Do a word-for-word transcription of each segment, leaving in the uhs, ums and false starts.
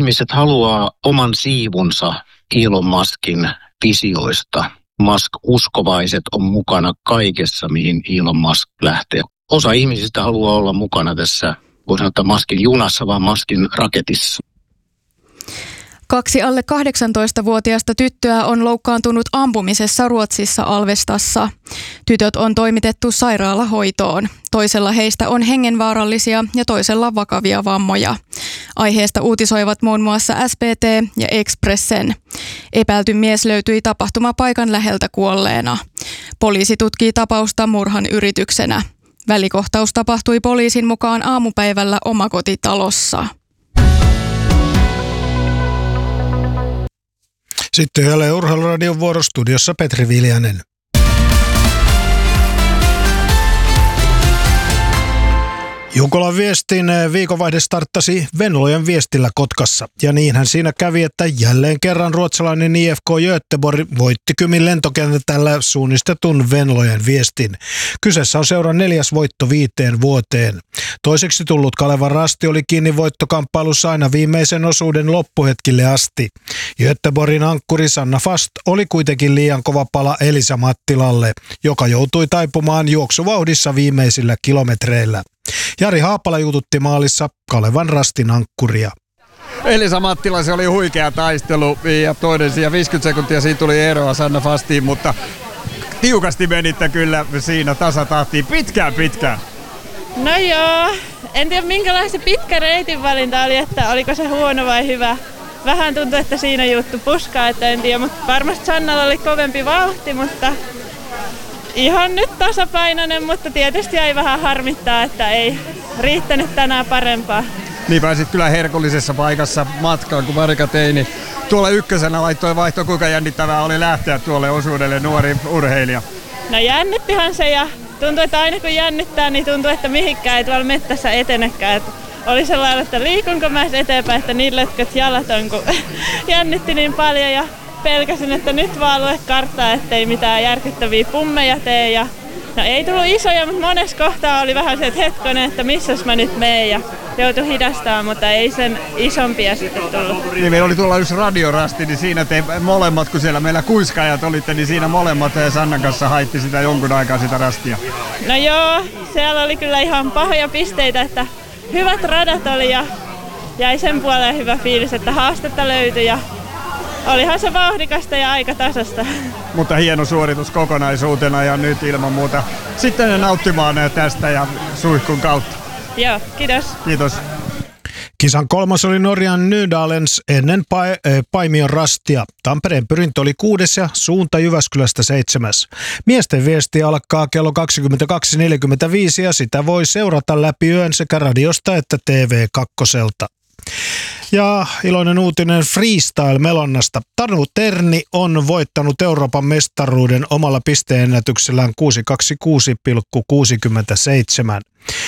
ihmiset haluaa oman siivunsa Elon Muskin visioista. Musk-uskovaiset on mukana kaikessa, mihin Elon Musk lähtee. Osa ihmisistä haluaa olla mukana tässä, voi sanoa, Muskin junassa, vaan Muskin raketissa. Kaksi alle kahdeksantoistavuotiaista tyttöä on loukkaantunut ampumisessa Ruotsissa Alvestassa. Tytöt on toimitettu sairaalahoitoon. Toisella heistä on hengenvaarallisia ja toisella vakavia vammoja. Aiheesta uutisoivat muun muassa S P T ja Expressen. Epäilty mies löytyi tapahtumapaikan läheltä kuolleena. Poliisi tutkii tapausta murhan yrityksenä. Välikohtaus tapahtui poliisin mukaan aamupäivällä omakotitalossa. Sitten jälleen Urheiluradion vuorostudiossa Petri Viljanen. Jukolan viestin viikonvaihde starttasi Venlojen viestillä Kotkassa. Ja niinhän siinä kävi, että jälleen kerran ruotsalainen I F K Göteborg voitti Kymin lentokentällä suunnistetun Venlojen viestin. Kyseessä on seuran neljäs voitto viiteen vuoteen. Toiseksi tullut Kalevan Rasti oli kiinni voittokamppailussa aina viimeisen osuuden loppuhetkille asti. Göteborgin ankkuri Sanna Fast oli kuitenkin liian kova pala Elisa Mattilalle, joka joutui taipumaan juoksuvauhdissa viimeisillä kilometreillä. Jari Haapala jututti maalissa Kalevan Rastin ankkuria. Elisa Mattila, se oli huikea taistelu ja toinen siinä viisikymmentä sekuntia siitä tuli eroa Sanna Fastiin, mutta tiukasti menitte kyllä siinä tasatahtiin pitkään pitkään. No joo, en tiedä minkälainen se pitkä reitin valinta oli, että oliko se huono vai hyvä. Vähän tuntui, että siinä juttu puskaa, että en tiedä, mutta varmasti Sannalla oli kovempi vauhti, mutta ihan nyt tasapainoinen, mutta tietysti jäi vähän harmittaa, että ei riittänyt tänään parempaa. Niin pääsit kyllä herkullisessa paikassa matkaan, kun Marika Teini tuolla ykkösenä laittoi vaihtoon. Kuinka jännittävää oli lähteä tuolle osuudelle nuori urheilija? No jännittihän se ja tuntui, että aina kun jännittää, niin tuntuu, että mihinkään ei tuolla mettässä etenekään. Että oli sellainen, että liikunko mä eteenpäin, että niin lötkät jalat on, kun jännitti niin paljon ja pelkäsin, että nyt vaan lue karttaa, ettei mitään järkyttäviä pummeja tee. Ja no ei tullut isoja, mutta monessa kohtaa oli vähän se, että hetkonen, että missäs mä nyt meen ja joutui hidastamaan, mutta ei sen isompia sitten tullut. Niin meillä oli tuolla yksi radiorasti, niin siinä te molemmat, kun siellä meillä kuiskaajat olitte, niin siinä molemmat ja Sannan kanssa haitti sitä jonkun aikaa sitä rastia. No joo, siellä oli kyllä ihan pahoja pisteitä, että hyvät radat oli ja jäi sen puoleen hyvä fiilis, että haastetta löytyi ja olihan se vauhdikasta ja aika tasasta. Mutta hieno suoritus kokonaisuutena ja nyt ilman muuta sitten nauttimaan tästä ja suihkun kautta. Joo, kiitos. Kiitos. Kisan kolmas oli Norjan Nydalens ennen pa- Paimion Rastia. Tampereen pyrintö oli kuudes ja suunta Jyväskylästä seitsemäs. Miesten viesti alkaa kello kaksikymmentäkaksi neljäkymmentäviisi ja sitä voi seurata läpi yön sekä radiosta että T V kakkoselta. Ja iloinen uutinen freestyle-melonnasta. Tanu Terni on voittanut Euroopan mestaruuden omalla pisteennätyksellään kuusi kaksikymmentäkuusi pilkku kuusikymmentäseitsemän.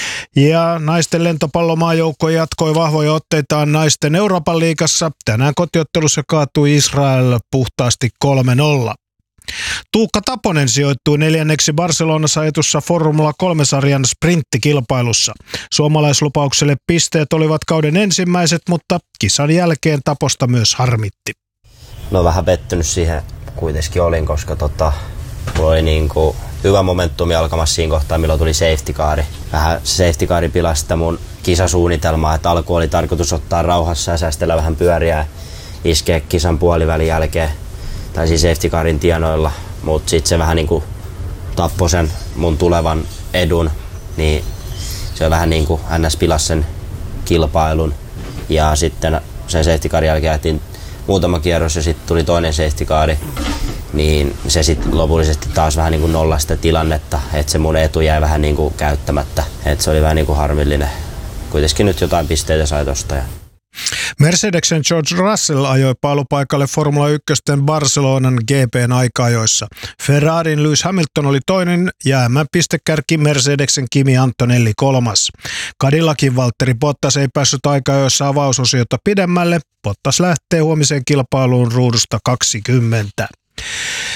Ja naisten lentopallomaajoukko jatkoi vahvoja otteitaan naisten Euroopan liigassa. Tänään kotiottelussa kaatui Israel puhtaasti kolme nolla. Tuukka Taponen sijoittui neljänneksi Barcelonassa ajetussa Formula kolme-sarjan sprinttikilpailussa. Suomalaislupaukselle pisteet olivat kauden ensimmäiset, mutta kisan jälkeen Taposta myös harmitti. No vähän pettynyt siihen kuitenkin olin, koska tota, mulla oli niinku hyvä momentumi alkamassa siinä kohtaa, milloin tuli safety car. Vähän safety car pilasi sitä mun kisasuunnitelmaa, että alku oli tarkoitus ottaa rauhassa ja säästellä vähän pyöriä ja iskeä kisan puolivälin jälkeen. Tai siis safety carin tienoilla, mutta sitten se vähän niinku tappoi sen mun tulevan edun, niin se vähän niinku ns. Pilasi sen kilpailun. Ja sitten sen safety carin jälkeen jätin muutama kierros ja sitten tuli toinen safety car, niin se sitten lopullisesti taas vähän niinku nollasi sitä tilannetta, että se mun etu jäi vähän niinku käyttämättä. Et se oli vähän niinku harmillinen. Kuitenkin nyt jotain pisteitä sai tosta. Ja Mercedesen George Russell ajoi pailupaikalle Formula yksi Barcelonan G P:n aika-ajoissa. Ferrarin Lewis Hamilton oli toinen ja M M-pistekärki Mercedesen Kimi Antonelli kolmas. Cadillacin Valtteri Bottas ei päässyt aika-ajoissa avausosiota pidemmälle. Bottas lähtee huomiseen kilpailuun ruudusta kaksikymmentä.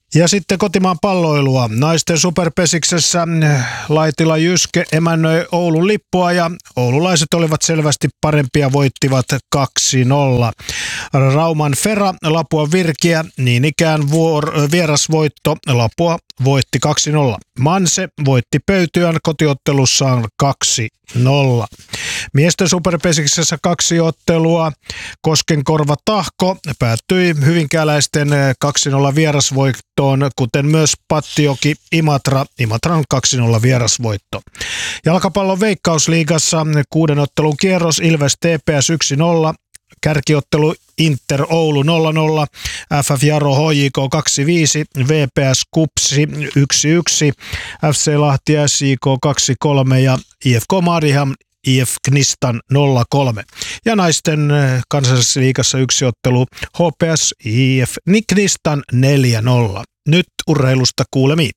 Ja sitten kotimaan palloilua. Naisten superpesiksessä Laitila Jyske emännöi Oulun lippua ja oululaiset olivat selvästi parempia, voittivat kaksi nolla. Rauman Fera Lapua Virkiä, niin ikään vuor- vierasvoitto, Lapua voitti kaksi nolla. Manse voitti Pöytyän kotiottelussaan kaksi nolla. Miesten superpesiksessä kaksi ottelua. Koskenkorva Tahko päättyi hyvinkääläisten kaksi nolla vierasvoittoon, kuten myös Pattioki Imatra, Imatran kaksi nolla vierasvoitto. Jalkapallon Veikkausliigassa kuuden ottelun kierros Ilves T P S yksi nolla, kärkiottelu Inter Oulu nolla nolla, F F Jaro H J K kaksi viisi, V P S Kupsi yksi yksi, F C Lahti S J K kaksi kolme ja I F K Mariehamn I F Knistan nolla kolme. Ja naisten kansallisessa liigassa yksi ottelu H P S I F Knistan neljä nolla. Nyt urheilusta kuulemiin.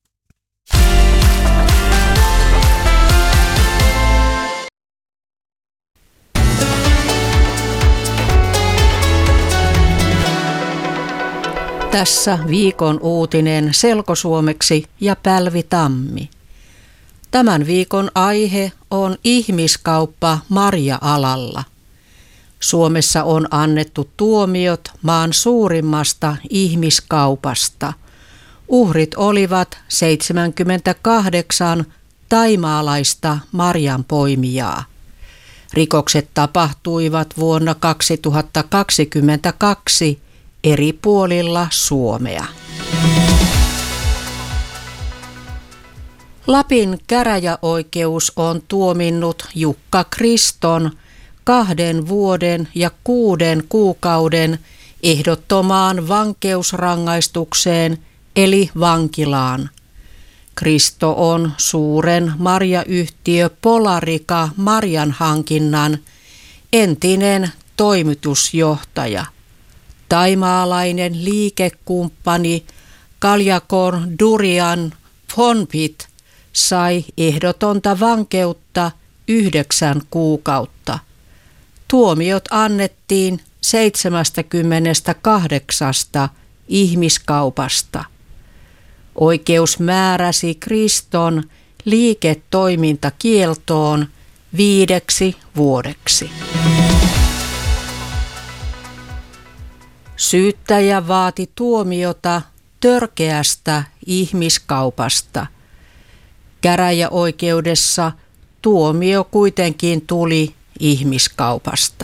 Tässä viikon uutinen selkosuomeksi ja Pälvi Tammi. Tämän viikon aihe on ihmiskauppa marja-alalla. Suomessa on annettu tuomiot maan suurimmasta ihmiskaupasta. Uhrit olivat seitsemänkymmentäkahdeksan taimaalaista marjanpoimijaa. Rikokset tapahtuivat vuonna kaksituhattakaksikymmentäkaksi eri puolilla Suomea. Lapin käräjäoikeus on tuominnut Jukka Kriston kahden vuoden ja kuuden kuukauden ehdottomaan vankeusrangaistukseen eli vankilaan. Kristo on suuren marjayhtiö Polarica marjanhankinnan entinen toimitusjohtaja. Taimaalainen liikekumppani Kaljakor Durian Fonpit sai ehdotonta vankeutta yhdeksän kuukautta. Tuomiot annettiin seitsemästäkymmenestäkahdeksasta ihmiskaupasta. Oikeus määräsi Kriston liiketoimintakieltoon viideksi vuodeksi. Syyttäjä vaati tuomiota törkeästä ihmiskaupasta. Käräjäoikeudessa tuomio kuitenkin tuli ihmiskaupasta.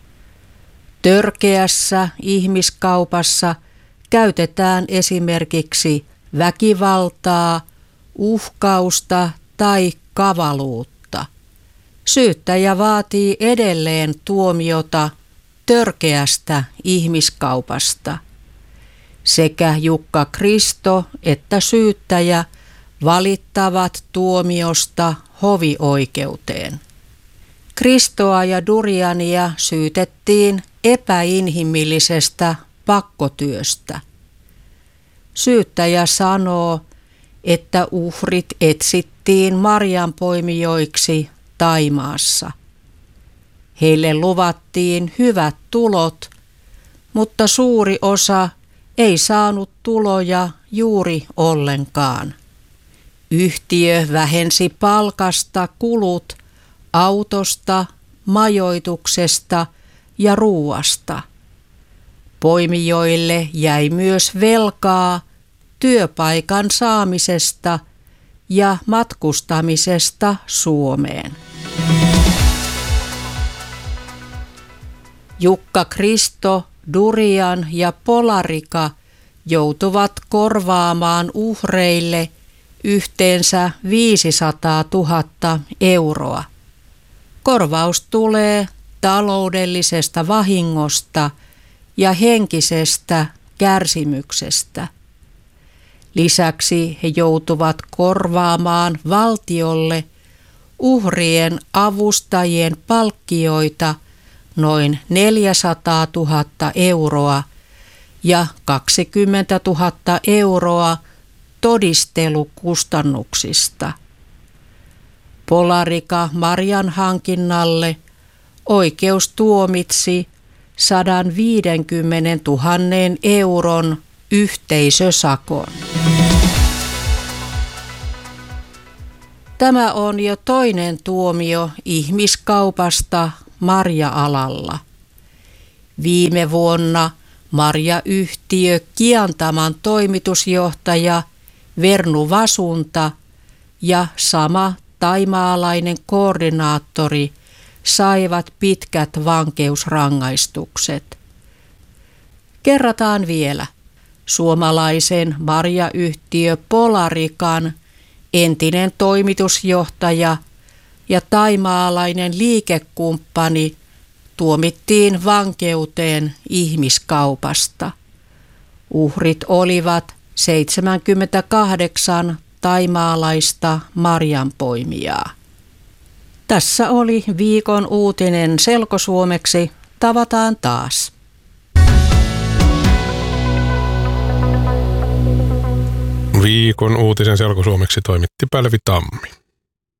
Törkeässä ihmiskaupassa käytetään esimerkiksi väkivaltaa, uhkausta tai kavaluutta. Syyttäjä vaatii edelleen tuomiota törkeästä ihmiskaupasta. Sekä Jukka Kristo että syyttäjä valittavat tuomiosta hovioikeuteen. Kristoa ja Duriania syytettiin epäinhimillisestä pakkotyöstä. Syyttäjä sanoo, että uhrit etsittiin marjanpoimijoiksi Thaimaassa. Heille luvattiin hyvät tulot, mutta suuri osa ei saanut tuloja juuri ollenkaan. Yhtiö vähensi palkasta kulut autosta, majoituksesta ja ruuasta. Poimijoille jäi myös velkaa työpaikan saamisesta ja matkustamisesta Suomeen. Jukka Kristo, Durian ja Polarica joutuvat korvaamaan uhreille yhteensä viisisataatuhatta euroa. Korvaus tulee taloudellisesta vahingosta ja henkisestä kärsimyksestä. Lisäksi he joutuvat korvaamaan valtiolle uhrien avustajien palkkioita noin neljäsataatuhatta euroa ja kaksikymmentätuhatta euroa todistelukustannuksista. Polarica marjanhankinnalle oikeus tuomitsi sata viisikymmentätuhatta euron yhteisösakon. Tämä on jo toinen tuomio ihmiskaupasta marja-alalla. Viime vuonna marjayhtiö Kiantaman toimitusjohtaja Vernu Vasunta ja sama taimaalainen koordinaattori saivat pitkät vankeusrangaistukset. Kerrataan vielä. Suomalaisen marjayhtiö Polarikan entinen toimitusjohtaja ja taimaalainen liikekumppani tuomittiin vankeuteen ihmiskaupasta. Uhrit olivat seitsemänkymmentäkahdeksan taimaalaista marjanpoimijaa. Tässä oli viikon uutinen selkosuomeksi. Tavataan taas. Viikon uutisen selkosuomeksi toimitti Pälvi Tammi.